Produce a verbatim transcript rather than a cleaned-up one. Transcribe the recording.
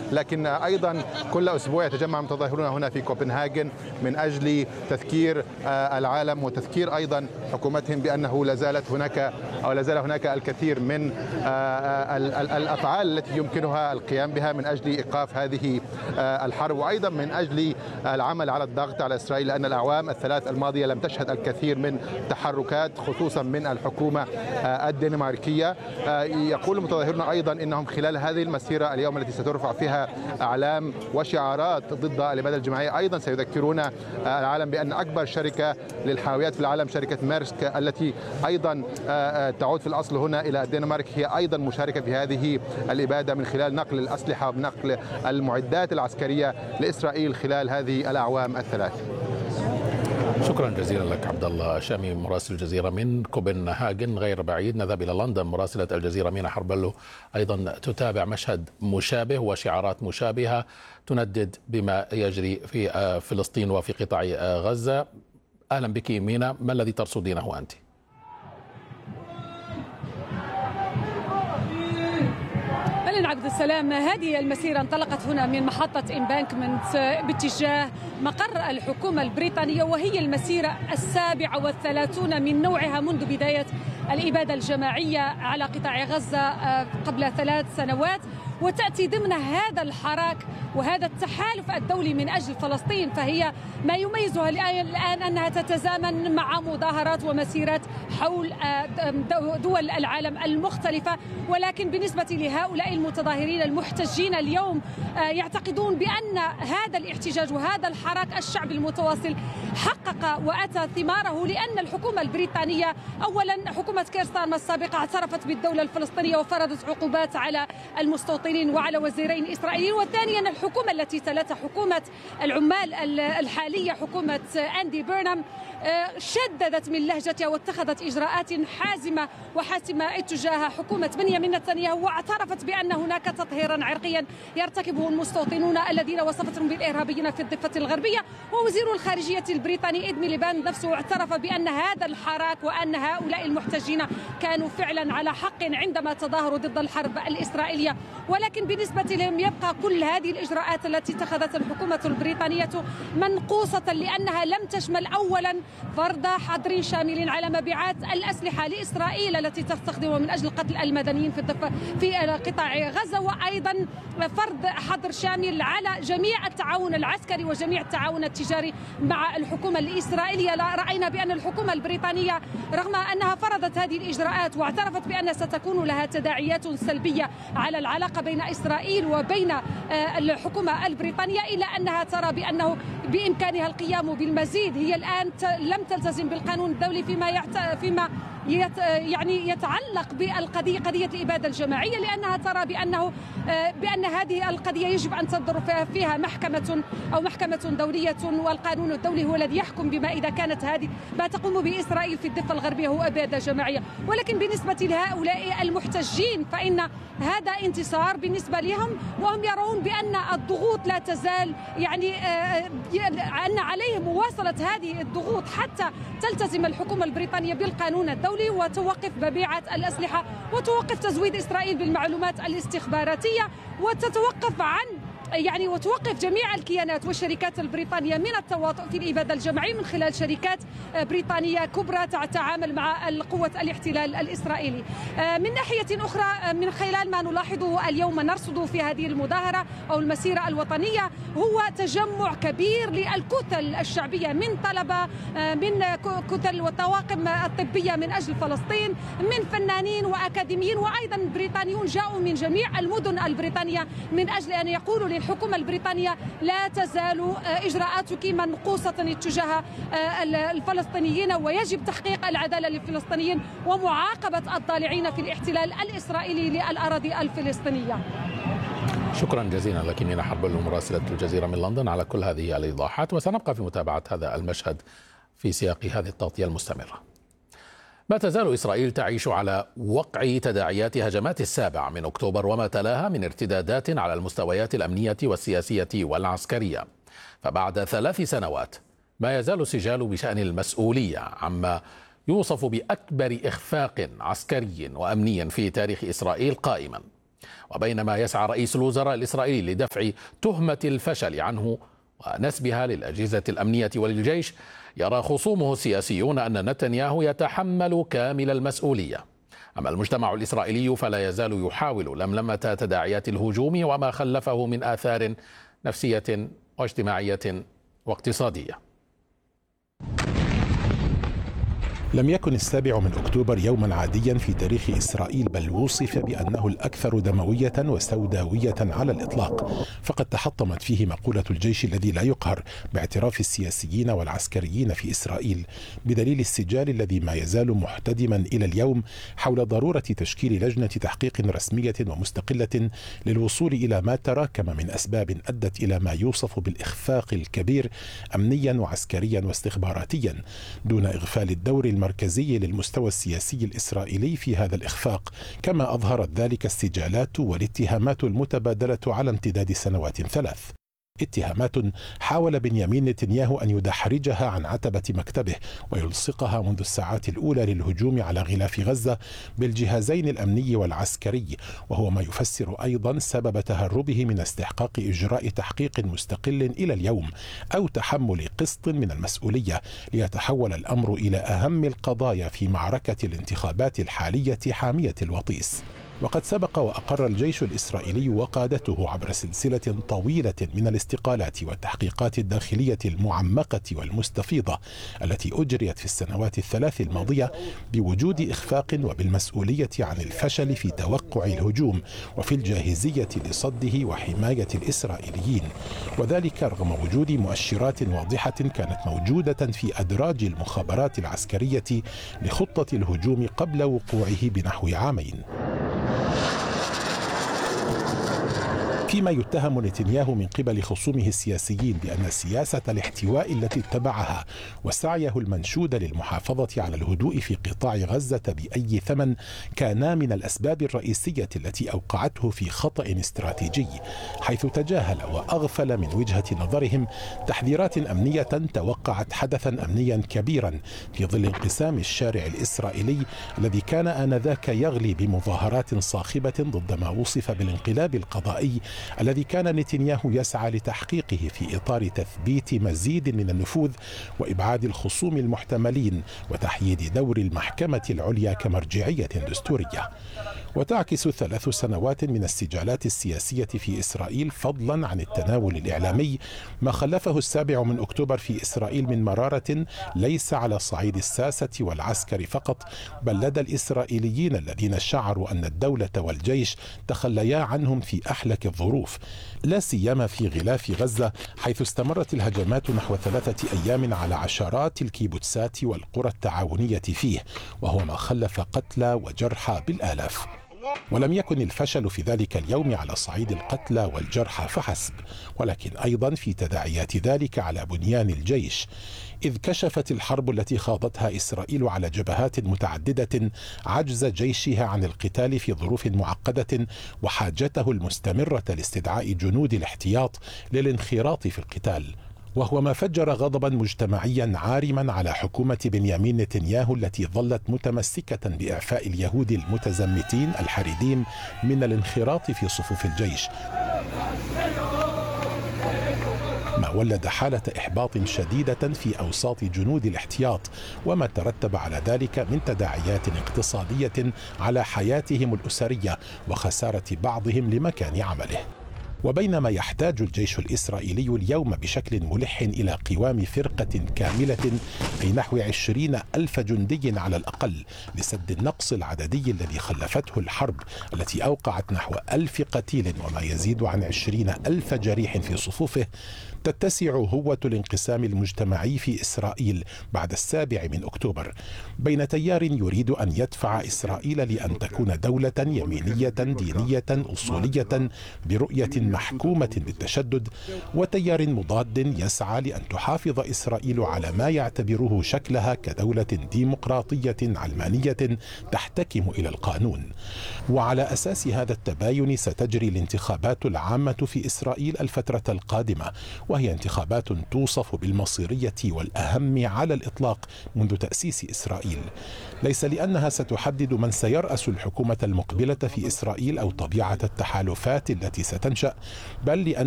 لكن أيضا كل أسبوع يتجمع متظاهرون هنا في كوبنهاجن من أجل تذكير العالم وتذكير أيضا حكومتهم بأنه لا زالت هناك أو لا زال هناك الكثير من الأفعال التي يمكنها القيام بها من أجل إيقاف هذه الحرب، وأيضا من أجل العمل على الضغط على إسرائيل، لأن الأعوام الثلاث الماضية لم تشهد الكثير من تحركات خصوصا من الحكومة الدنماركية. يقول المتظاهرون أيضا إنهم خلال هذه المسيرة اليوم التي سترفع فيها أعلام وشعارات ضد الإبادة الجماعية أيضا سيذكرون العالم بأن أكبر شركة للحاويات في العالم شركة ميرسك التي أيضا تعود في الأصل هنا إلى الدنمارك هي أيضا مشاركة في هذه الإبادة من خلال نقل الأسلحة ونقل المعدات العسكرية لإسرائيل خلال هذه الأعوام الثلاث. شكرا جزيلا لك عبد الله شامي مراسل الجزيرة من كوبنهاجن. غير بعيد نذهب إلى لندن، مراسلة الجزيرة مينا حربلو أيضا تتابع مشهد مشابه وشعارات مشابهة تندد بما يجري في فلسطين وفي قطاع غزة. أهلا بك مينا، ما الذي ترصدينه أنت؟ عبد السلام، هذه المسيرة انطلقت هنا من محطة إمبانكمنت باتجاه مقر الحكومة البريطانية، وهي المسيرة السابعة والثلاثون من نوعها منذ بداية الإبادة الجماعية على قطاع غزة قبل ثلاث سنوات، وتأتي ضمن هذا الحراك وهذا التحالف الدولي من أجل فلسطين. فهي ما يميزها الآن أنها تتزامن مع مظاهرات ومسيرات حول دول العالم المختلفة، ولكن بالنسبة لهؤلاء المتظاهرين المحتجين اليوم يعتقدون بأن هذا الاحتجاج وهذا الحراك الشعبي المتواصل حقق وأتى ثماره، لأن الحكومة البريطانية أولا حكومة كير ستارمر السابقة اعترفت بالدولة الفلسطينية وفرضت عقوبات على المستوطنين وعلى وزيرين إسرائيليين، وثانيا الحكومة التي تلتها حكومة العمال الحالية حكومة أندي بيرنام شددت من لهجتها واتخذت إجراءات حازمة وحاسمة تجاه حكومة بنيامين نتنياهو، واعترفت بأن هناك تطهيرا عرقيا يرتكبه المستوطنون الذين وصفتهم بالإرهابيين في الضفة الغربية. ووزير الخارجية البريطاني إيد ميليباند نفسه اعترف بأن هذا الحراك وأن هؤلاء المحتجين كانوا فعلا على حق عندما تظاهروا ضد الحرب الإسرائيلية. ولكن بالنسبة لهم يبقى كل هذه الإجراءات التي اتخذتها الحكومة البريطانية منقوصة، لأنها لم تشمل أولا فرض حظر شامل على مبيعات الأسلحة لإسرائيل التي تستخدمها من أجل قتل المدنيين في الضفة في قطاع غزة، وأيضا فرض حظر شامل على جميع التعاون العسكري وجميع التعاون التجاري مع الحكومة الإسرائيلية. رأينا بأن الحكومة البريطانية رغم أنها فرضت هذه الإجراءات واعترفت بأن ستكون لها تداعيات سلبية على العلاقة بين إسرائيل وبين الحكومة البريطانية، إلا أنها ترى بأنه بإمكانها القيام بالمزيد. هي الآن لم تلتزم بالقانون الدولي فيما يعت... فيما يت... يعني يتعلق بالقضية قضية الإبادة الجماعية، لأنها ترى بأنه بأن هذه القضية يجب أن تنظر فيها محكمة أو محكمة دولية، والقانون الدولي هو الذي يحكم بما إذا كانت هذه ما تقوم به إسرائيل في الضفة الغربية هو إبادة جماعية. ولكن بالنسبة لهؤلاء المحتجين فإن هذا انتصار بالنسبة لهم، وهم يرون بأن الضغوط لا تزال يعني أن عليهم مواصلة هذه الضغوط حتى تلتزم الحكومة البريطانية بالقانون الدولي وتوقف مبيعات الأسلحة وتوقف تزويد إسرائيل بالمعلومات الاستخباراتية وتتوقف عن يعني وتوقف جميع الكيانات والشركات البريطانية من التواطؤ في الإبادة الجماعية من خلال شركات بريطانية كبرى تتعامل مع قوة الاحتلال الإسرائيلي. من ناحية أخرى من خلال ما نلاحظه اليوم نرصد في هذه المظاهرة أو المسيرة الوطنية هو تجمع كبير للكتل الشعبية من طلبة من كتل والطواقم الطبية من أجل فلسطين، من فنانين وأكاديميين وأيضا بريطانيون جاءوا من جميع المدن البريطانية من أجل أن يقولوا الحكومة البريطانية لا تزال إجراءاتك منقوصة تجاه الفلسطينيين، ويجب تحقيق العدالة للفلسطينيين ومعاقبة الضالعين في الاحتلال الإسرائيلي للأراضي الفلسطينية. شكرا جزيلا لك مينا حربلو مراسلة الجزيرة من لندن على كل هذه الإيضاحات، وسنبقى في متابعة هذا المشهد في سياق هذه التغطية المستمرة. ما تزال إسرائيل تعيش على وقع تداعيات هجمات السابع من أكتوبر وما تلاها من ارتدادات على المستويات الأمنية والسياسية والعسكرية. فبعد ثلاث سنوات ما يزال السجال بشأن المسؤولية عما يوصف بأكبر إخفاق عسكري وأمني في تاريخ إسرائيل قائما. وبينما يسعى رئيس الوزراء الإسرائيلي لدفع تهمة الفشل عنه ونسبها للأجهزة الأمنية وللجيش، يرى خصومه السياسيون أن نتنياهو يتحمل كامل المسؤولية. أما المجتمع الإسرائيلي فلا يزال يحاول لملمة تداعيات الهجوم وما خلفه من آثار نفسية واجتماعية واقتصادية. لم يكن السابع من أكتوبر يوما عاديا في تاريخ إسرائيل، بل وصف بأنه الأكثر دموية وسوداوية على الإطلاق، فقد تحطمت فيه مقولة الجيش الذي لا يقهر باعتراف السياسيين والعسكريين في إسرائيل، بدليل السجال الذي ما يزال محتدما إلى اليوم حول ضرورة تشكيل لجنة تحقيق رسمية ومستقلة للوصول إلى ما تراكم من أسباب أدت إلى ما يوصف بالإخفاق الكبير أمنيا وعسكريا واستخباراتيا، دون إغفال الدور المركزي للمستوى السياسي الإسرائيلي في هذا الإخفاق، كما أظهرت ذلك السجالات والاتهامات المتبادلة على امتداد سنوات ثلاث. اتهامات حاول بنيامين نتنياهو أن يدحرجها عن عتبة مكتبه ويلصقها منذ الساعات الأولى للهجوم على غلاف غزة بالجهازين الأمني والعسكري، وهو ما يفسر أيضا سبب تهربه من استحقاق إجراء تحقيق مستقل إلى اليوم أو تحمل قسط من المسؤولية، ليتحول الأمر إلى أهم القضايا في معركة الانتخابات الحالية حامية الوطيس. وقد سبق وأقر الجيش الإسرائيلي وقادته عبر سلسلة طويلة من الاستقالات والتحقيقات الداخلية المعمقة والمستفيضة التي أجريت في السنوات الثلاث الماضية بوجود إخفاق وبالمسؤولية عن الفشل في توقع الهجوم وفي الجاهزية لصده وحماية الإسرائيليين، وذلك رغم وجود مؤشرات واضحة كانت موجودة في أدراج المخابرات العسكرية لخطة الهجوم قبل وقوعه بنحو عامين. فيما يتهم نتنياهو من قبل خصومه السياسيين بأن سياسة الاحتواء التي اتبعها وسعيه المنشود للمحافظة على الهدوء في قطاع غزة بأي ثمن كانا من الأسباب الرئيسية التي أوقعته في خطأ استراتيجي، حيث تجاهل وأغفل من وجهة نظرهم تحذيرات أمنية توقعت حدثا أمنيا كبيرا في ظل انقسام الشارع الإسرائيلي الذي كان آنذاك يغلي بمظاهرات صاخبة ضد ما وصف بالانقلاب القضائي الذي كان نتنياهو يسعى لتحقيقه في إطار تثبيت مزيد من النفوذ وإبعاد الخصوم المحتملين وتحييد دور المحكمة العليا كمرجعية دستورية. وتعكس ثلاث سنوات من السجالات السياسية في إسرائيل فضلا عن التناول الإعلامي ما خلفه السابع من أكتوبر في إسرائيل من مرارة ليس على صعيد الساسة والعسكر فقط، بل لدى الإسرائيليين الذين شعروا أن الدولة والجيش تخليا عنهم في أحلك الظروف، لا سيما في غلاف غزة، حيث استمرت الهجمات نحو ثلاثة أيام على عشرات الكيبوتسات والقرى التعاونية فيه، وهو ما خلف قتلى وجرحى بالآلاف. ولم يكن الفشل في ذلك اليوم على صعيد القتلى والجرحى فحسب، ولكن أيضا في تداعيات ذلك على بنيان الجيش، إذ كشفت الحرب التي خاضتها إسرائيل على جبهات متعددة عجز جيشها عن القتال في ظروف معقدة وحاجته المستمرة لاستدعاء جنود الاحتياط للانخراط في القتال، وهو ما فجر غضبا مجتمعيا عارما على حكومة بنيامين نتنياهو التي ظلت متمسكة بإعفاء اليهود المتزمتين الحريدين من الانخراط في صفوف الجيش، ما ولد حالة إحباط شديدة في أوساط جنود الاحتياط، وما ترتب على ذلك من تداعيات اقتصادية على حياتهم الأسرية وخسارة بعضهم لمكان عمله. وبينما يحتاج الجيش الإسرائيلي اليوم بشكل ملح إلى قوام فرقة كاملة أي نحو عشرين ألف جندي على الأقل لسد النقص العددي الذي خلفته الحرب التي أوقعت نحو ألف قتيل وما يزيد عن عشرين ألف جريح في صفوفه، تتسع هوة الانقسام المجتمعي في إسرائيل بعد السابع من أكتوبر بين تيار يريد أن يدفع إسرائيل لأن تكون دولة يمينية دينية أصولية برؤية محكومة بالتشدد، وتيار مضاد يسعى لأن تحافظ إسرائيل على ما يعتبره شكلها كدولة ديمقراطية علمانية تحتكم إلى القانون. وعلى أساس هذا التباين ستجري الانتخابات العامة في إسرائيل الفترة القادمة، وهي انتخابات توصف بالمصيرية والأهم على الإطلاق منذ تأسيس إسرائيل، ليس لأنها ستحدد من سيرأس الحكومة المقبلة في إسرائيل أو طبيعة التحالفات التي ستنشأ، بل لأن